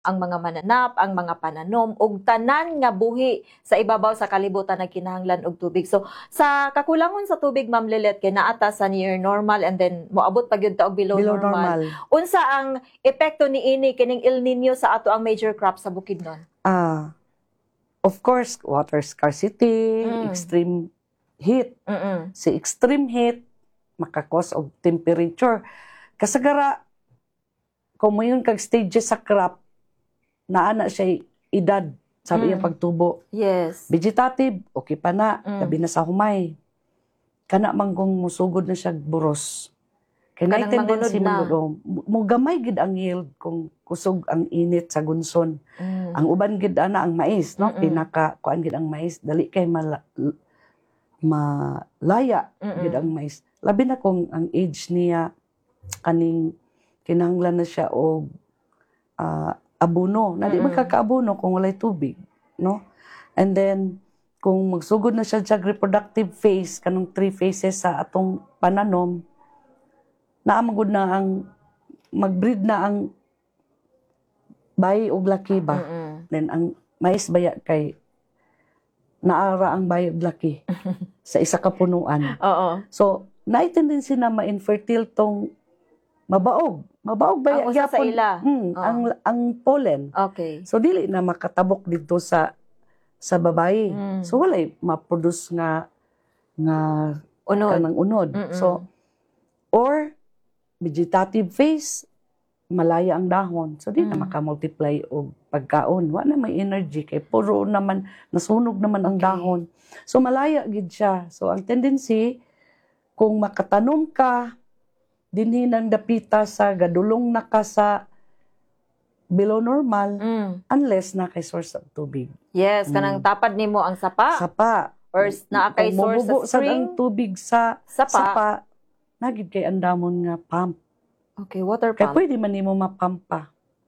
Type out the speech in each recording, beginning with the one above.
ang mga mananap, ang mga pananom, ug tanan nga buhi sa ibabaw sa kalibutan na kinahanglan og tubig. So, sa kakulangon sa tubig, Ma'am Lilet, kay naata sa near normal and then moabot pa gyud ta og below normal. Unsa ang epekto niini kining El Nino sa ato ang major crop sa Bukidnon? Of course, water scarcity, extreme heat. Si extreme heat makakos og temperature. Kasagara kung mayon kag stages sa crop, naana siya edad sa iyang pagtubo. Yes. Vegetative, okay pa na. Labi na sa humay. Kana manggong musugod na siya buros. Kaya na tendency mo gamay gid ang yield kung kusog ang init sa gunson. Ang uban gid ana ang mais, no? Pinaka kuan gid ang mais, dali kay malaya gid ang mais. Labi na kung ang age niya kaning kinahanglan na siya og abono. Na di magkakaabono kung walay tubig, no? And then, kung magsugod na siya sa reproductive phase, kanong 3 phases sa atong pananom, naamagod na ang, magbreed na ang bayi ug laki ba? Then, ang mais baya kay naara ang bayi ug laki sa isa ka punuan. So, na-tendency na ma-infertile tong mabaog. Mabaog ba ang usa sa ila? Ang pollen. Okay. So dili na makatabok dito sa babae. So walay ma-produce nga kanang unod. So or vegetative phase, malaya ang dahon. So di na maka-multiply og pagkaon. Wa na may energy kay puro naman nasunog naman ang dahon. So malaya gid siya. So ang tendency kung makatanom ka dinhi nang dapita sa gadulong na ka sa below normal unless na kay source of tubig. Yes, kanang tapad nimo ang sapa. Sapa. Or na kay source of spring. Ang tubig sa sapa nagid kay andamon nga pump. Okay, water pump. Kaya pwede man nimo mapampa.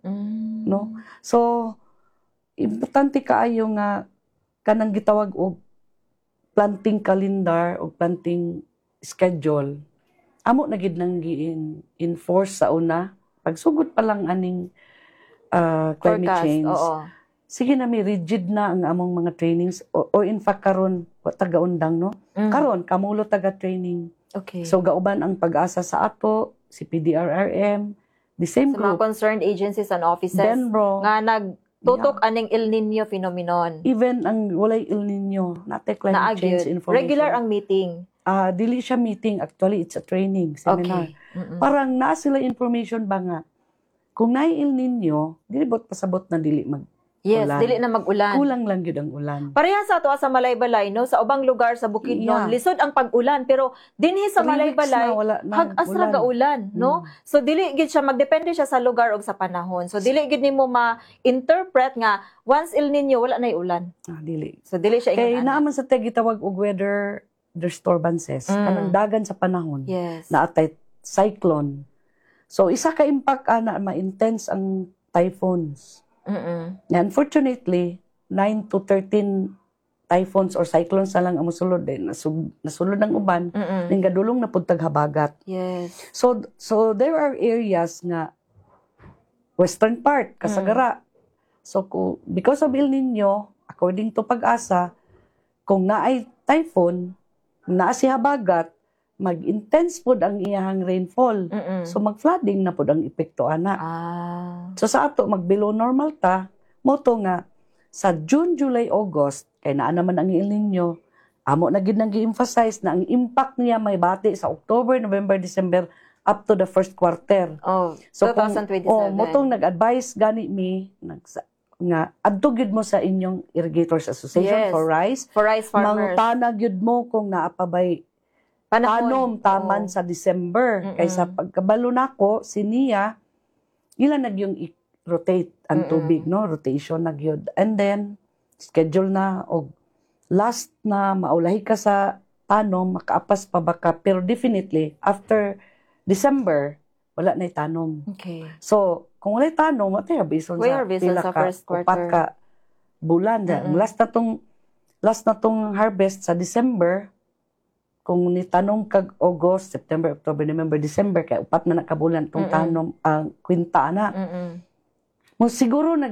No? So importante kaayo nga kanang gitawag og planting calendar o planting schedule. Amo na gid nang gi-enforce sa una pagsugod pa lang aning climate forecast, change. Sige na may rigid na ang among mga trainings o in fact karon taga-undang no. Karon kamulo taga-training. Okay. So gauban ang pag-asa sa ato, si PDRRM, the same sa group. Mga concerned agencies and offices Denbro, nga nagtutok aning El Nino phenomenon. Even ang walay El Nino, nate climate change information. Regular ang meeting. Dili siya meeting, actually it's a training seminar. Okay. Parang naa sila information ba nga kung naay El Nino, dili bot pasabot na dili mag Yes, ulan. dili na mag-ulan. Kulang lang gyud ang ulan. Pareha sa ato sa Malaybalay, no, sa ubang lugar sa Bukidnon, lisod ang pag-ulan, pero dinhi sa Malaybalay hag-as ra ga-ulan, no? So dili gid siya magdepende siya sa lugar ug sa panahon. So dili gid nimo ma-interpret nga once El Nino wala nay ulan. Dili. So dili siya kay naaman sa gitawag og weather disturbances kanang dagan sa panahon. Yes. Naatay cyclone. So isa ka impact ana ma-intense ang typhoons. Unfortunately, 9 to 13 typhoons or cyclones na lang ang musulod din. Nasulod ng uban, ning gadulong na pud taghabagat. Yes. So there are areas nga western part kasagara. So because of El Nino, according to Pag-asa, kung naay typhoon, naa si habagat, mag-intense pod ang iyahang rainfall. So mag-flooding na pod ang epekto ana. So sa ato mag-below normal ta, moto nga sa June, July, August kay naa naman ang El Nino, amo na gid nang gi-emphasize na ang impact niya may bati sa October, November, December up to the first quarter. So 2027. Motong nag-advise gani mi nga adto gyud mo sa inyong Irrigators Association for rice farmers. Mangutana gyud mo kung naapabay tanom taman sa December. Kaysa pagkabalo nako siniya ila nagyong rotate ang tubig, no? Rotation nagyod. And then schedule na og last na maulahi ka sa tanom, makaapas pa baka pero definitely after December wala na tanom. Okay. So kung wala tanom, matay bison sa pila sa ka, first quarter. upat ka bulan. Last na tong harvest sa December. Kung nitanong kag August, September, October, November, December, kaya upat na nakabulan itong tanom, kwinta na. Mo siguro